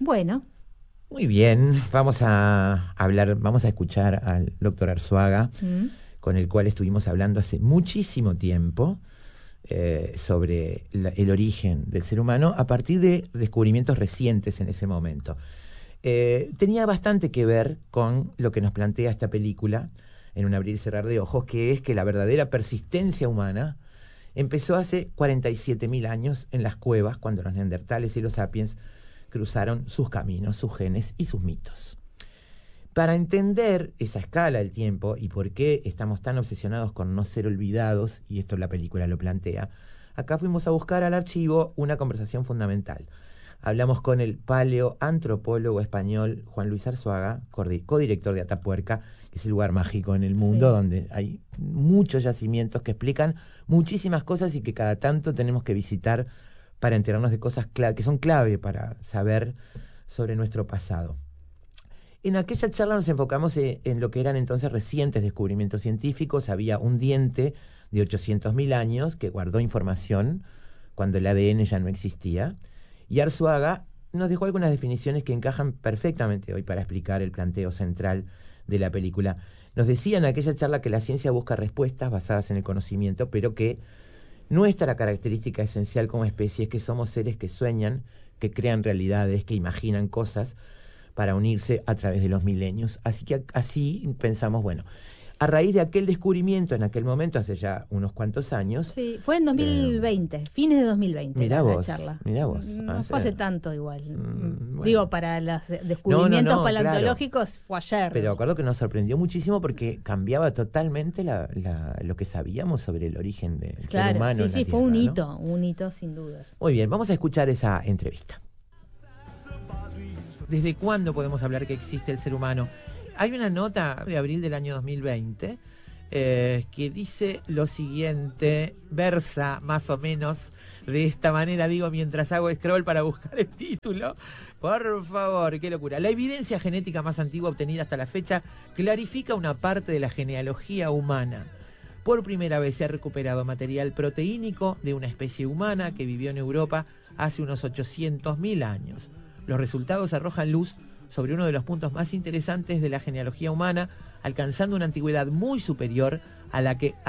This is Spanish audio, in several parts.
Bueno. Muy bien, vamos a escuchar al doctor Arzuaga, con el cual estuvimos hablando hace muchísimo tiempo sobre el origen del ser humano a partir de descubrimientos recientes en ese momento. Tenía bastante que ver con lo que nos plantea esta película, en un abrir y cerrar de ojos, que es que la verdadera persistencia humana empezó hace 47.000 años en las cuevas, cuando los neandertales y los sapiens cruzaron sus caminos, sus genes y sus mitos. Para entender esa escala del tiempo y por qué estamos tan obsesionados con no ser olvidados, y esto la película lo plantea, acá fuimos a buscar al archivo una conversación fundamental. Hablamos con el paleoantropólogo español Juan Luis Arzuaga, codirector de Atapuerca, que es el lugar mágico en el mundo, donde hay muchos yacimientos que explican muchísimas cosas y que cada tanto tenemos que visitar para enterarnos de cosas que son clave para saber sobre nuestro pasado. En aquella charla nos enfocamos en lo que eran entonces recientes descubrimientos científicos. Había un diente de 800.000 años que guardó información cuando el ADN ya no existía. Y Arzuaga nos dejó algunas definiciones que encajan perfectamente hoy para explicar el planteo central de la película. Nos decía en aquella charla que la ciencia busca respuestas basadas en el conocimiento, pero que nuestra característica esencial como especie es que somos seres que sueñan, que crean realidades, que imaginan cosas para unirse a través de los milenios. Así que así pensamos, bueno, a raíz de aquel descubrimiento en aquel momento, hace ya unos cuantos años. Sí, fue en 2020, fines de 2020 mirá la vos, charla. Mirá vos. No fue hace tanto igual. Bueno. Digo, para los descubrimientos paleontológicos claro. fue ayer. Pero acuerdo que nos sorprendió muchísimo porque cambiaba totalmente lo que sabíamos sobre el origen del ser humano. Sí, fue un hito sin dudas. Muy bien, vamos a escuchar esa entrevista. ¿Desde cuándo podemos hablar que existe el ser humano? Hay una nota de abril del año 2020 que dice lo siguiente, versa más o menos de esta manera, digo mientras hago scroll para buscar el título. Por favor, qué locura. La evidencia genética más antigua obtenida hasta la fecha clarifica una parte de la genealogía humana. Por primera vez se ha recuperado material proteínico de una especie humana que vivió en Europa hace unos 800.000 años. Los resultados arrojan luz sobre uno de los puntos más interesantes de la genealogía humana, alcanzando una antigüedad muy superior a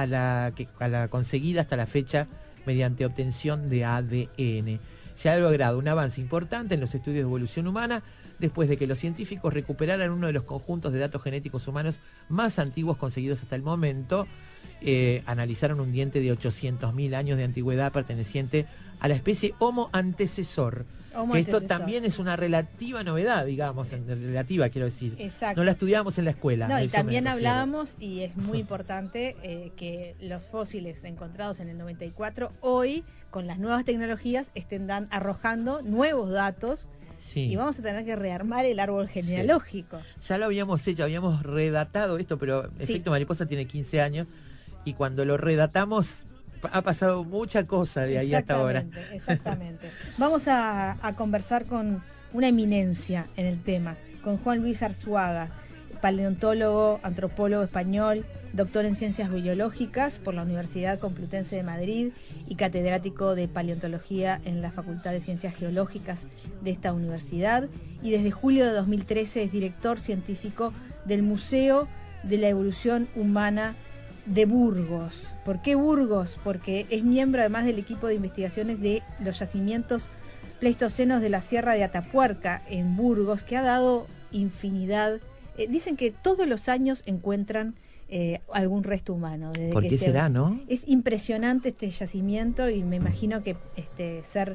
la conseguida hasta la fecha mediante obtención de ADN. Se ha logrado un avance importante en los estudios de evolución humana después de que los científicos recuperaran uno de los conjuntos de datos genéticos humanos más antiguos conseguidos hasta el momento. Analizaron un diente de 800.000 años de antigüedad perteneciente a la especie Homo antecesor. Esto también es una relativa novedad, digamos, relativa quiero decir. Exacto. No la estudiamos en la escuela. No, y también hablábamos, y es muy importante, que los fósiles encontrados en el 94, hoy, con las nuevas tecnologías, estén arrojando nuevos datos. Sí. Y vamos a tener que rearmar el árbol genealógico. Sí. Ya lo habíamos hecho, habíamos redatado esto, pero Efecto Mariposa tiene 15 años, y cuando lo redatamos ha pasado mucha cosa de ahí hasta ahora. Exactamente. Vamos a conversar con una eminencia en el tema, con Juan Luis Arzuaga, paleontólogo, antropólogo español, doctor en Ciencias Biológicas por la Universidad Complutense de Madrid y catedrático de Paleontología en la Facultad de Ciencias Geológicas de esta universidad, y desde julio de 2013 es director científico del Museo de la Evolución Humana de Burgos. ¿Por qué Burgos? Porque es miembro además del equipo de investigaciones de los yacimientos pleistocenos de la Sierra de Atapuerca en Burgos, que ha dado infinidad. Dicen que todos los años encuentran algún resto humano. ¿Por qué será, no? Es impresionante este yacimiento, y me imagino que ser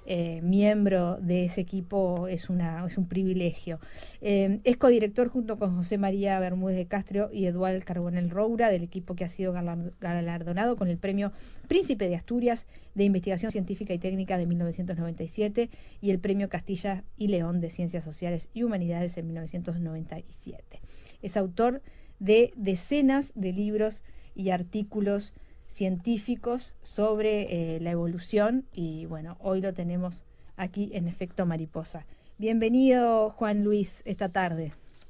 miembro de ese equipo es un privilegio. Es codirector junto con José María Bermúdez de Castro y Eduard Carbonell Roura del equipo que ha sido galardonado con el Premio Príncipe de Asturias de Investigación Científica y Técnica de 1997 y el Premio Castilla y León de Ciencias Sociales y Humanidades en 1997. Es autor de decenas de libros y artículos científicos sobre la evolución, y bueno, hoy lo tenemos aquí en Efecto Mariposa. Bienvenido, Juan Luis, esta tarde.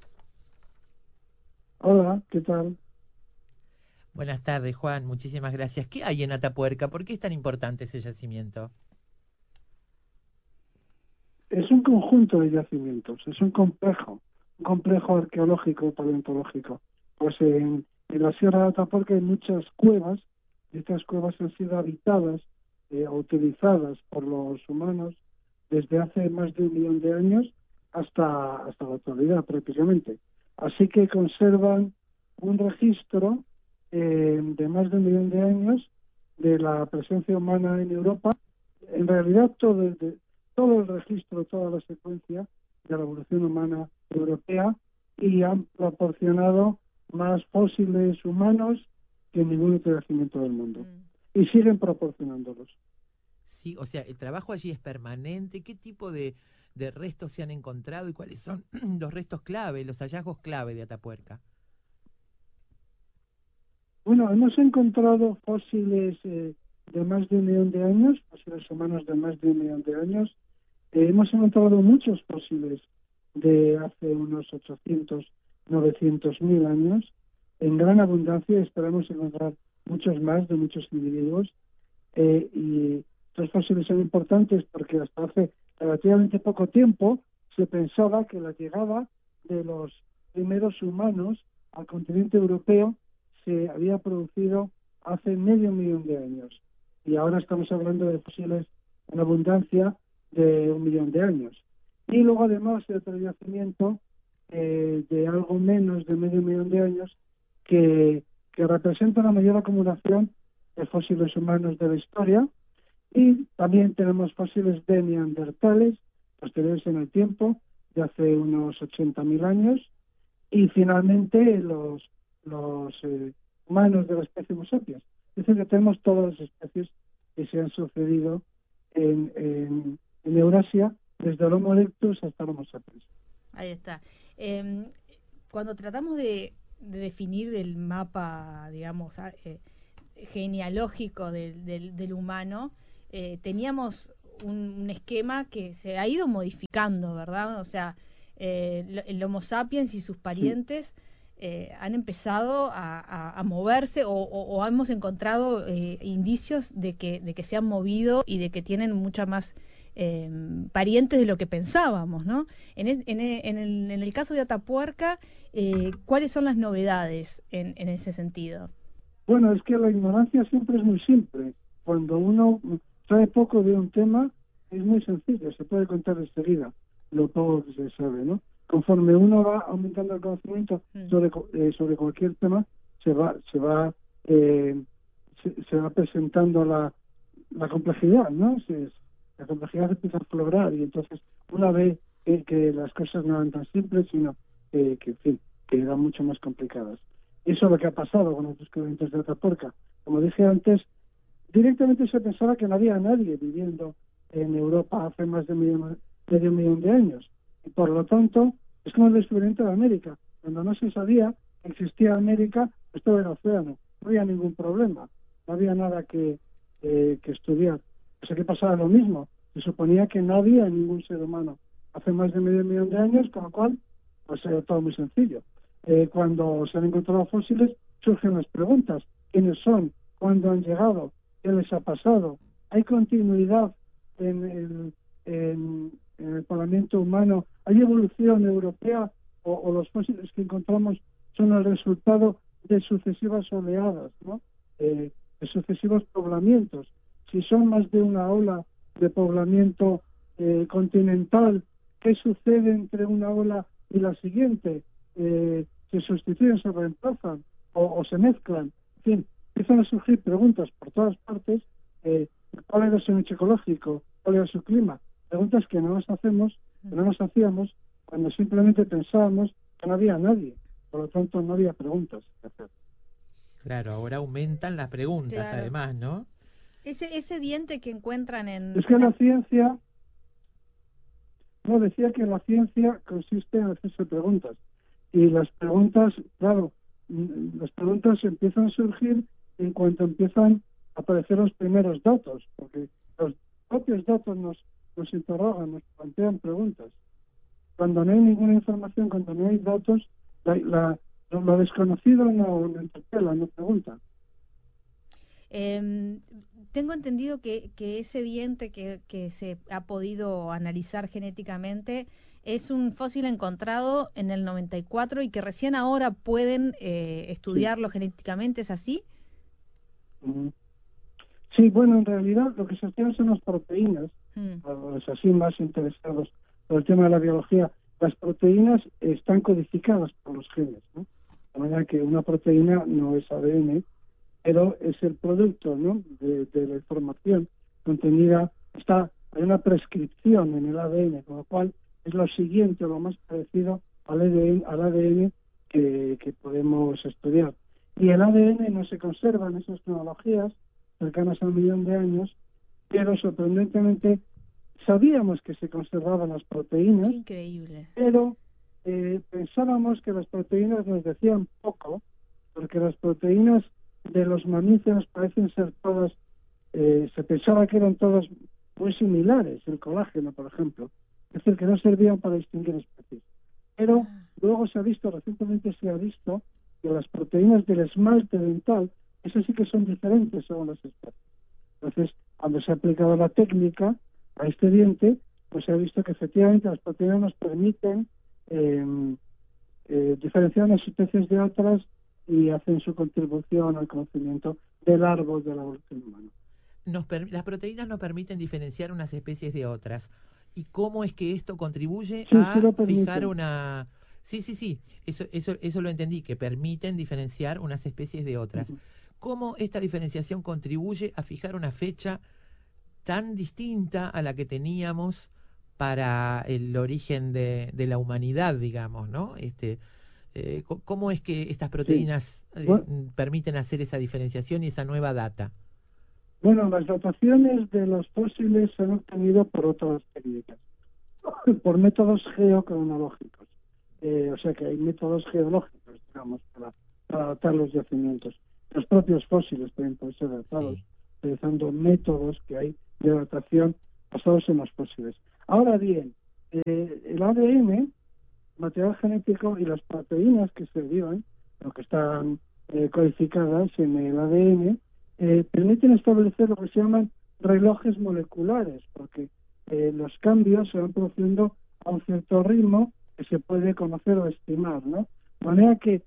Hola, ¿qué tal? Buenas tardes, Juan, muchísimas gracias. ¿Qué hay en Atapuerca? ¿Por qué es tan importante ese yacimiento? Es Es un conjunto de yacimientos, es un complejo arqueológico paleontológico. Pues en la Sierra de Atapuerca hay muchas cuevas, y estas cuevas han sido habitadas o utilizadas por los humanos desde hace más de 1.000.000 de años hasta la actualidad prácticamente. Así que conservan un registro de más de 1.000.000 de años de la presencia humana en Europa. En realidad todo el registro, toda la secuencia de la evolución humana europea, y han proporcionado más fósiles humanos que ningún otro yacimiento del mundo. Y siguen proporcionándolos. Sí, o sea, el trabajo allí es permanente. ¿Qué tipo de restos se han encontrado y cuáles son los restos clave, los hallazgos clave de Atapuerca? Bueno, hemos encontrado fósiles de más de 1.000.000 de años, fósiles humanos de más de 1.000.000 de años. Hemos encontrado muchos fósiles de hace unos 800, 900.000 años, en gran abundancia. Esperamos encontrar muchos más de muchos individuos. Y estos fósiles son importantes porque hasta hace relativamente poco tiempo se pensaba que la llegada de los primeros humanos al continente europeo se había producido hace 500.000 de años. Y ahora estamos hablando de fósiles en abundancia de 1.000.000 de años. Y luego además hay otro yacimiento de algo menos de 500.000 de años que representa la mayor acumulación de fósiles humanos de la historia. Y también tenemos fósiles de neandertales, posteriores en el tiempo, de hace unos 80.000 años. Y finalmente los humanos de la especie Homo sapiens. Es decir, que tenemos todas las especies que se han sucedido en Eurasia, desde el Homo erectus hasta el Homo sapiens. Ahí está. Cuando tratamos de definir el mapa, digamos, genealógico del humano, teníamos un esquema que se ha ido modificando, ¿verdad? O sea, el Homo sapiens y sus parientes han empezado a moverse o hemos encontrado indicios de que se han movido y de que tienen mucha más parientes de lo que pensábamos, ¿no? En el caso de Atapuerca, ¿cuáles son las novedades en ese sentido? Bueno, es que la ignorancia siempre es muy simple. Cuando uno sabe poco de un tema, es muy sencillo, se puede contar enseguida lo poco que se sabe, ¿no? Conforme uno va aumentando el conocimiento sobre cualquier tema, se va presentando la complejidad, ¿no? La complejidad empieza a aflorar y entonces una ve que las cosas no eran tan simples, sino en fin, que eran mucho más complicadas. Eso es lo que ha pasado con los descubrimientos de Atapuerca. Como dije antes, directamente se pensaba que no había nadie viviendo en Europa hace más de 500.000 de años. Y por lo tanto, es como el descubrimiento de América. Cuando no se sabía que existía América, pues todo era océano. No había ningún problema. No había nada que estudiar. O sea que pasaba lo mismo. Se suponía que no había ningún ser humano hace más de 500.000 de años, con lo cual, pues era todo muy sencillo. Cuando se han encontrado fósiles, surgen las preguntas. ¿Quiénes son? ¿Cuándo han llegado? ¿Qué les ha pasado? ¿Hay continuidad en el poblamiento humano? ¿Hay evolución europea o los fósiles que encontramos son el resultado de sucesivas oleadas, ¿no? De sucesivos poblamientos? Si son más de una ola de poblamiento continental, ¿qué sucede entre una ola y la siguiente? ¿Se sustituyen, se reemplazan o se mezclan? En fin, empiezan a surgir preguntas por todas partes. ¿Cuál era su nicho ecológico? ¿Cuál era su clima? Preguntas que no nos hacíamos cuando simplemente pensábamos que no había nadie. Por lo tanto, no había preguntas que hacer. Claro, ahora aumentan las preguntas, claro. Además, ¿no? Ese diente que encuentran en... Es que la ciencia... No, decía que la ciencia consiste en hacerse preguntas. Y las preguntas, claro, las preguntas empiezan a surgir en cuanto empiezan a aparecer los primeros datos, porque los propios datos nos interrogan, nos plantean preguntas. Cuando no hay ninguna información, cuando no hay datos, lo desconocido no interpela, no pregunta. Tengo entendido que ese diente que se ha podido analizar genéticamente es un fósil encontrado en el 94 y que recién ahora pueden estudiarlo genéticamente, ¿es así? Sí, bueno, en realidad lo que se estudian son las proteínas, a los así más interesados por el tema de la biología. Las proteínas están codificadas por los genes, ¿no? De manera que una proteína no es ADN, pero es el producto, ¿no?, de la información contenida. Hay una prescripción en el ADN, con lo cual es lo siguiente, lo más parecido al ADN que podemos estudiar. Y el ADN no se conserva en esas tecnologías cercanas a 1 millón de años, pero sorprendentemente sabíamos que se conservaban las proteínas. Increíble. Pero pensábamos que las proteínas nos decían poco, porque las proteínas de los mamíferos parecen ser todas, se pensaba que eran todas muy similares, el colágeno, por ejemplo, es decir, que no servían para distinguir especies. Pero luego recientemente se ha visto que las proteínas del esmalte dental, esas sí que son diferentes según las especies. Entonces, cuando se ha aplicado la técnica a este diente, pues se ha visto que efectivamente las proteínas nos permiten diferenciar unas especies de otras y hacen su contribución al conocimiento del árbol de la evolución humana. Las proteínas nos permiten diferenciar unas especies de otras. ¿Y cómo es que esto contribuye Sí, a sí lo fijar permiten. una... Sí, eso lo entendí, que permiten diferenciar unas especies de otras. ¿Cómo esta diferenciación contribuye a fijar una fecha tan distinta a la que teníamos para el origen de la humanidad, digamos, ¿no? ¿Cómo es que estas proteínas permiten hacer esa diferenciación y esa nueva data? Bueno, las dataciones de los fósiles se han obtenido por otras técnicas, por métodos geocronológicos. O sea que hay métodos geológicos, digamos, para datar los yacimientos. Los propios fósiles también pueden ser datados, utilizando métodos que hay de datación basados en los fósiles. Ahora bien, el ADN, material genético, y las proteínas que se derivan, lo que están codificadas en el ADN, permiten establecer lo que se llaman relojes moleculares, porque los cambios se van produciendo a un ritmo que se puede conocer o estimar, ¿no? De manera que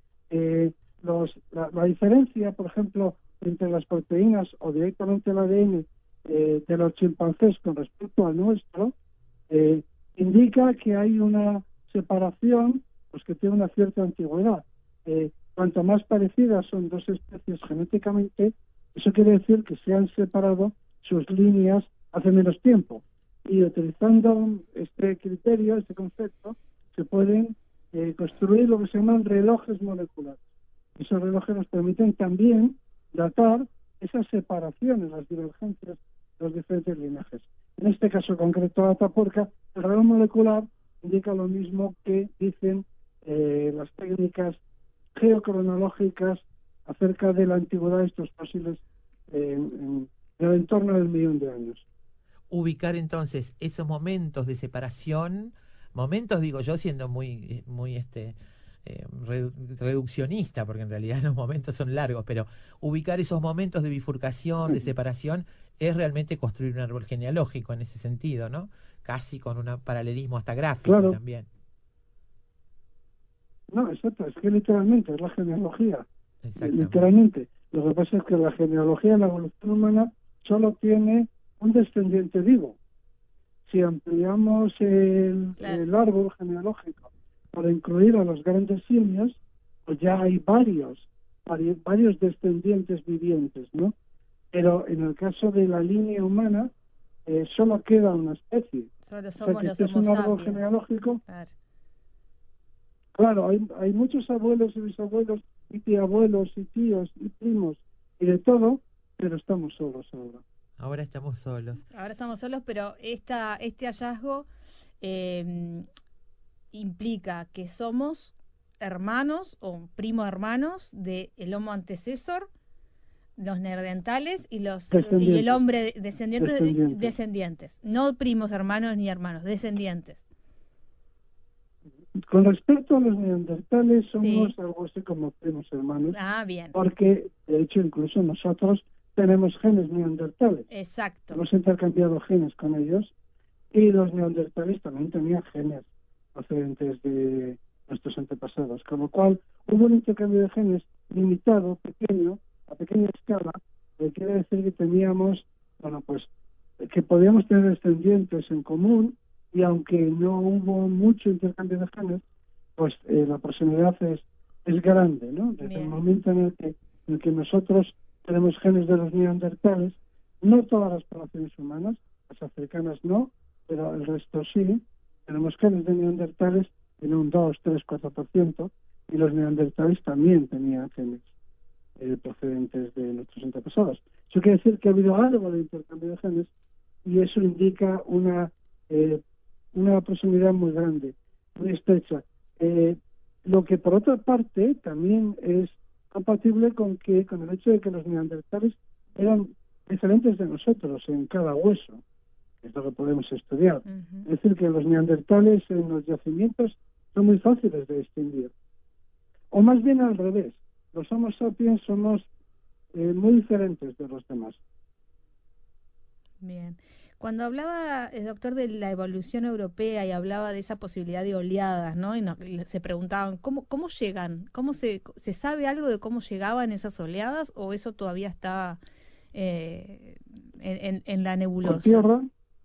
la diferencia, por ejemplo, entre las proteínas o directamente el ADN de los chimpancés con respecto al nuestro, indica que hay una separación, pues que tiene una cierta antigüedad. Cuanto más parecidas son dos especies genéticamente, eso quiere decir que se han separado sus líneas hace menos tiempo. Y utilizando este criterio, este concepto, se pueden construir lo que se llaman relojes moleculares. Esos relojes nos permiten también datar esas separaciones, las divergencias de los diferentes linajes. En este caso concreto de Atapuerca, el reloj molecular indica lo mismo que dicen las técnicas geocronológicas acerca de la antigüedad de estos fósiles en el entorno del 1 millón de años. Ubicar entonces esos momentos de separación, momentos digo yo siendo muy reduccionista, porque en realidad los momentos son largos, pero ubicar esos momentos de bifurcación, de separación, es realmente construir un árbol genealógico en ese sentido, ¿no? Casi con un paralelismo hasta gráfico. Claro. También. No, exacto, es que literalmente es la genealogía. Literalmente. Lo que pasa es que la genealogía de la evolución humana solo tiene un descendiente vivo. Si ampliamos el árbol genealógico para incluir a los grandes simios, pues ya hay varios descendientes vivientes, ¿no? Pero en el caso de la línea humana, solo queda una especie. Solo somos, o sea, que este es un árbol genealógico. Claro, hay muchos abuelos y bisabuelos y tiabuelos y tíos y primos y de todo, pero estamos solos ahora. Ahora estamos solos. Ahora estamos solos, pero este hallazgo implica que somos hermanos o primos hermanos del Homo antecesor, los neandertales y el hombre descendientes. No primos hermanos ni hermanos, descendientes. Con respecto a los neandertales, somos algo así como primos hermanos. Ah, bien. Porque, de hecho, incluso nosotros tenemos genes neandertales. Exacto. Hemos intercambiado genes con ellos y los neandertales también tenían genes procedentes de nuestros antepasados, con lo cual hubo un intercambio de genes limitado, pequeño, a pequeña escala, que quiere decir que teníamos, bueno, pues que podíamos tener descendientes en común, y aunque no hubo mucho intercambio de genes, pues la proximidad es grande, ¿no? Desde Bien. el momento en el que nosotros tenemos genes de los neandertales, no todas las poblaciones humanas, las africanas no, pero el resto sí, tenemos genes de neandertales en un 2, 3, 4%, y los neandertales también tenían genes procedentes de nuestros antepasados. Eso quiere decir que ha habido algo de intercambio de genes, y eso indica una proximidad muy grande, muy estrecha. Lo que por otra parte también es compatible con el hecho de que los neandertales eran diferentes de nosotros en cada hueso, que es lo que podemos estudiar. Uh-huh. Es decir, que los neandertales en los yacimientos son muy fáciles de distinguir. O más bien al revés, los Homo sapiens somos muy diferentes de los demás. Bien. Cuando hablaba el doctor de la evolución europea y hablaba de esa posibilidad de oleadas, ¿no? Y se preguntaban, ¿cómo llegan? ¿Se sabe algo de cómo llegaban esas oleadas o eso todavía está en la nebulosa? Por tierra,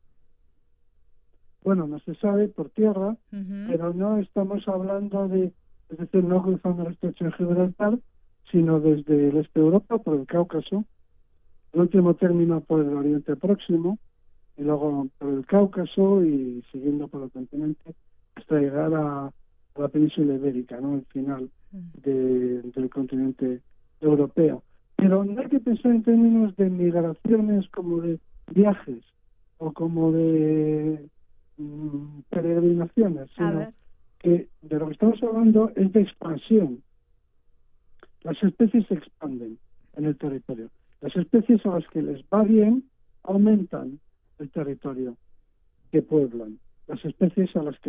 bueno, no se sabe por tierra, uh-huh. pero no estamos hablando es decir, no cruzando el estrecho de Gibraltar, sino desde el este de Europa, por el Cáucaso, el último término por el Oriente Próximo, y luego por el Cáucaso y siguiendo por el continente hasta llegar a la península ibérica, ¿no? El final del continente europeo. Pero no hay que pensar en términos de migraciones como de viajes o como de peregrinaciones, sino que de lo que estamos hablando es de expansión. Las especies se expanden en el territorio. Las especies a las que les va bien aumentan el territorio que pueblan. Las especies a las que